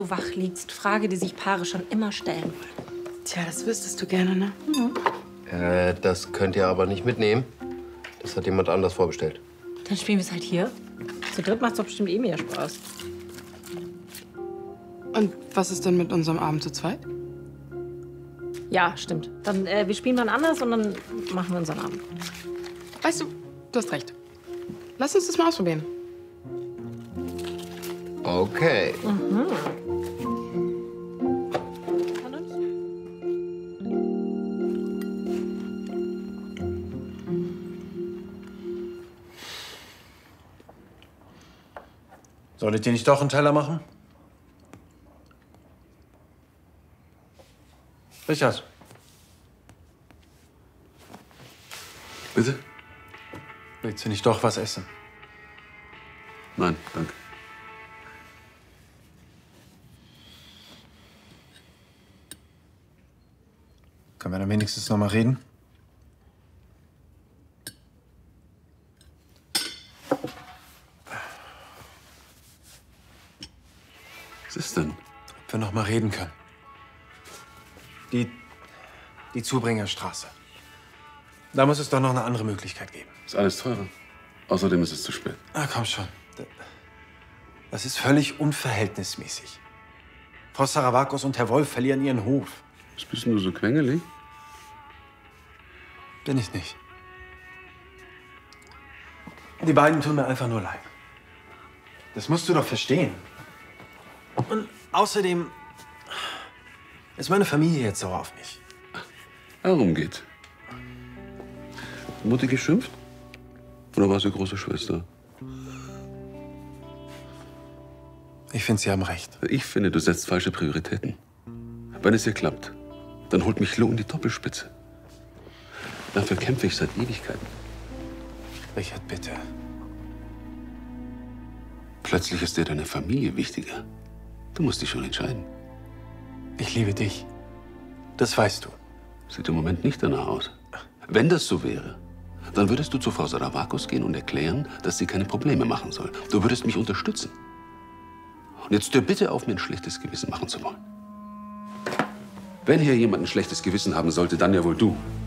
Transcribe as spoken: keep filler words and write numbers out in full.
wach liegst, Frage, die sich Paare schon immer stellen wollen. Tja, das wüsstest du gerne, ne? Mhm. Äh, das könnt ihr aber nicht mitnehmen. Das hat jemand anders vorbestellt. Dann spielen wir es halt hier. Zu dritt macht's doch bestimmt eh mehr Spaß. Und was ist denn mit unserem Abend zu zweit? Ja, stimmt. Dann, äh, wir spielen wann anders und dann machen wir unseren Abend. Weißt du, du hast recht. Lass uns das mal ausprobieren. Okay. Mhm. Soll ich dir nicht doch einen Teller machen? Richard. Bitte? Willst du nicht doch was essen? Nein, danke. Können wir dann wenigstens noch mal reden? Was ist denn? Ob wir noch mal reden können. Die, die Zubringerstraße. Da muss es doch noch eine andere Möglichkeit geben. Ist alles teurer. Außerdem ist es zu spät. Ah, komm schon. Das ist völlig unverhältnismäßig. Frau Saravakos und Herr Wolf verlieren ihren Hof. Bist du so quengelig? Bin ich nicht. Die beiden tun mir einfach nur leid. Das musst du doch verstehen. Und außerdem ist meine Familie jetzt sauer auf mich. Warum geht? Mutti geschimpft? Oder war sie große Schwester? Ich finde, Sie haben recht. Ich finde, du setzt falsche Prioritäten. Wenn es hier klappt, dann holt mich Lo in die Doppelspitze. Dafür kämpfe ich seit Ewigkeiten. Richard, bitte. Plötzlich ist dir deine Familie wichtiger. Du musst dich schon entscheiden. Ich liebe dich. Das weißt du. Sieht im Moment nicht danach aus. Wenn das so wäre, dann würdest du zu Frau Saravakos gehen und erklären, dass sie keine Probleme machen soll. Du würdest mich unterstützen. Und jetzt hör bitte auf, mir ein schlechtes Gewissen machen zu wollen. Wenn hier jemand ein schlechtes Gewissen haben sollte, dann ja wohl du.